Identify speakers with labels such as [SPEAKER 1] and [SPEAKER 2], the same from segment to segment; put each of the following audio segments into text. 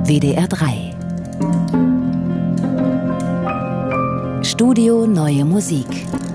[SPEAKER 1] WDR 3 Studio Neue Musik.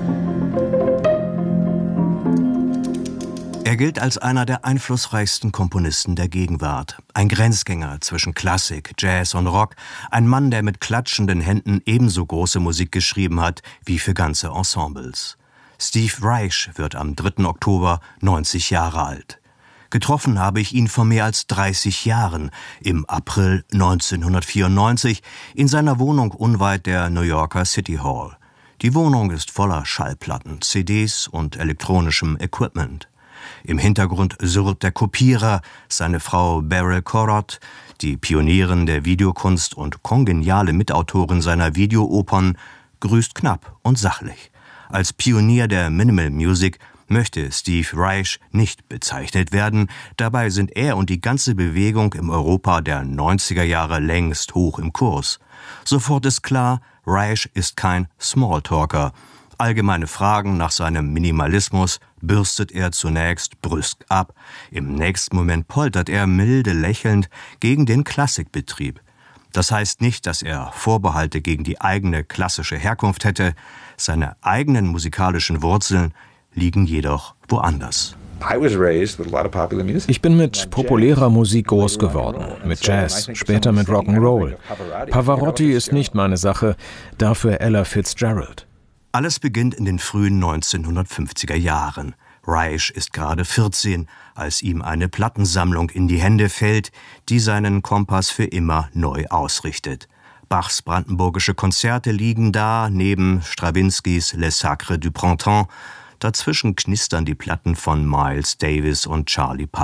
[SPEAKER 2] Er gilt als einer der einflussreichsten Komponisten der Gegenwart. Ein Grenzgänger zwischen Klassik, Jazz und Rock. Ein Mann, der mit klatschenden Händen ebenso große Musik geschrieben hat wie für ganze Ensembles. Steve Reich wird am 3. Oktober 90 Jahre alt. Getroffen habe ich ihn vor mehr als 30 Jahren, im April 1994, in seiner Wohnung unweit der New Yorker City Hall. Die Wohnung ist voller Schallplatten, CDs und elektronischem Equipment. Im Hintergrund surrt der Kopierer, seine Frau Beryl Corot, die Pionierin der Videokunst und kongeniale Mitautorin seiner Videoopern, grüßt knapp und sachlich. Als Pionier der Minimal Music möchte Steve Reich nicht bezeichnet werden. Dabei sind er und die ganze Bewegung im Europa der 90er Jahre längst hoch im Kurs. Sofort ist klar, Reich ist kein Smalltalker. Allgemeine Fragen nach seinem Minimalismus bürstet er zunächst brüsk ab. Im nächsten Moment poltert er milde lächelnd gegen den Klassikbetrieb. Das heißt nicht, dass er Vorbehalte gegen die eigene klassische Herkunft hätte. Seine eigenen musikalischen Wurzeln liegen jedoch woanders.
[SPEAKER 3] Ich bin mit populärer Musik groß geworden, mit Jazz, später mit Rock'n'Roll. Pavarotti ist nicht meine Sache, dafür Ella Fitzgerald.
[SPEAKER 2] Alles beginnt in den frühen 1950er Jahren. Reich ist gerade 14, als ihm eine Plattensammlung in die Hände fällt, die seinen Kompass für immer neu ausrichtet. Bachs brandenburgische Konzerte liegen da, neben Strawinskys Les Sacres du Printemps. Dazwischen knistern die Platten von Miles Davis und Charlie Parker.